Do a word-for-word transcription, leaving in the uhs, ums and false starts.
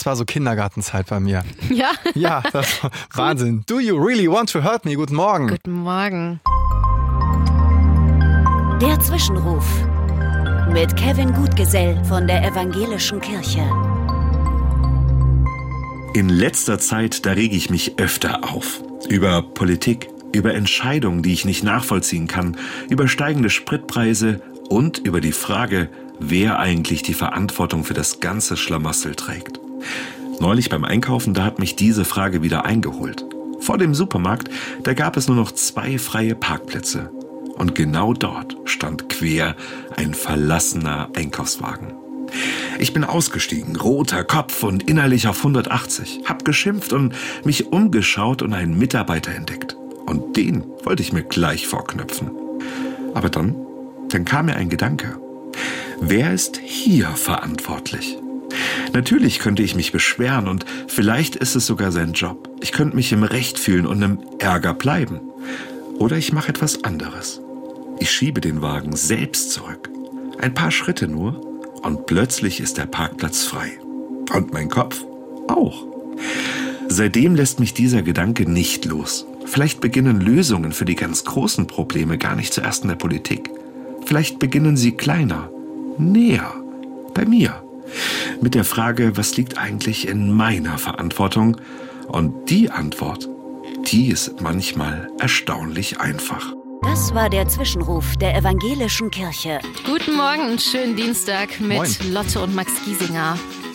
war so Kindergartenzeit bei mir. Ja? Ja, das war Wahnsinn. Do you really want to hurt me? Guten Morgen. Guten Morgen. Der Zwischenruf mit Kevin Gutgesell von der Evangelischen Kirche. In letzter Zeit, da rege ich mich öfter auf. Über Politik, über Entscheidungen, die ich nicht nachvollziehen kann, über steigende Spritpreise und über die Frage, wer eigentlich die Verantwortung für das ganze Schlamassel trägt. Neulich beim Einkaufen, da hat mich diese Frage wieder eingeholt. Vor dem Supermarkt, da gab es nur noch zwei freie Parkplätze. Und genau dort stand quer ein verlassener Einkaufswagen. Ich bin ausgestiegen, roter Kopf und innerlich auf hundertachtzig, hab geschimpft und mich umgeschaut und einen Mitarbeiter entdeckt. Und den wollte ich mir gleich vorknöpfen. Aber dann, dann kam mir ein Gedanke. Wer ist hier verantwortlich? Natürlich könnte ich mich beschweren und vielleicht ist es sogar sein Job. Ich könnte mich im Recht fühlen und im Ärger bleiben. Oder ich mache etwas anderes. Ich schiebe den Wagen selbst zurück. Ein paar Schritte nur und plötzlich ist der Parkplatz frei. Und mein Kopf auch. Seitdem lässt mich dieser Gedanke nicht los. Vielleicht beginnen Lösungen für die ganz großen Probleme gar nicht zuerst in der Politik. Vielleicht beginnen sie kleiner, näher, bei mir. Mit der Frage, was liegt eigentlich in meiner Verantwortung? Und die Antwort, die ist manchmal erstaunlich einfach. Das war der Zwischenruf der Evangelischen Kirche. Guten Morgen, schönen Dienstag mit Moin. Lotte und Max Giesinger.